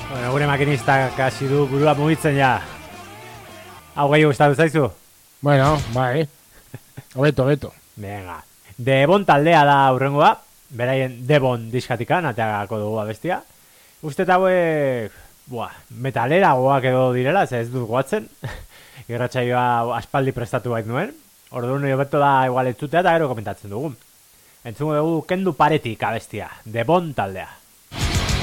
Bueno, gure makinistak hasi du burua mugitzen ja. Hau gehiago gustatu zaizu? Bueno, bai. Hobeto. Venga. Devon taldea da aurrengoa. Beraien Devon diskatikan, ateagako dugu abestia. Uste eta hauek, metaleragoak edo direla, ez dut goatzen. Irratsaioa aspaldi prestatu bait nuen. Orduan hobeto da igual entzutea eta gero komentatzen dugu. Entzungo dugu kendu paretik abestia. Devon taldea.